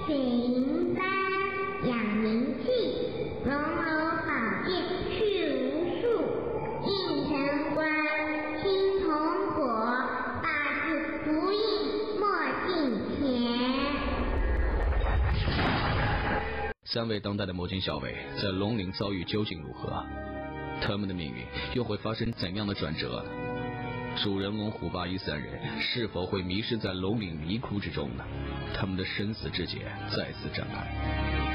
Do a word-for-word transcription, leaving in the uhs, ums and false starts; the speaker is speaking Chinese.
水银丹养灵气，龙楼宝剑去无数，应城关青铜果，八字足印莫近前。 三位当代的魔镜小伟在龙岭遭遇究竟如何？他们的命运又会发生怎样的转折呢？主人公虎八一三人是否会迷失在龙岭迷窟之中呢？他们的生死之劫再次展开。